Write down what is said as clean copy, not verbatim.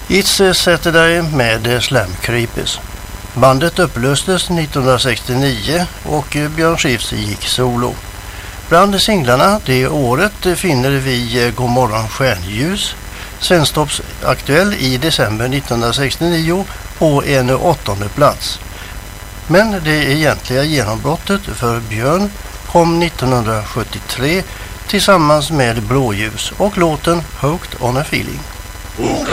It's Saturday med Slam Creepers. Bandet upplöstes 1969 och Björn Skifs gick solo. Bland singlarna det året finner vi Godmorgon Stjärnljus, Svensktops aktuell i december 1969 på en 8:e plats. Men det egentliga genombrottet för Björn kom 1973 tillsammans med Blåljus och låten Hooked on a Feeling.